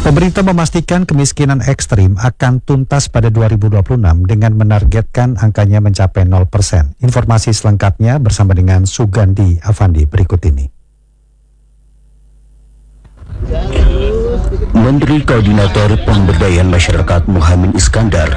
Pemerintah memastikan kemiskinan ekstrim akan tuntas pada 2026 dengan menargetkan angkanya mencapai 0%. Informasi selengkapnya bersama dengan Sugandi Avandi berikut ini. Menteri Koordinator Pemberdayaan Masyarakat Muhammad Iskandar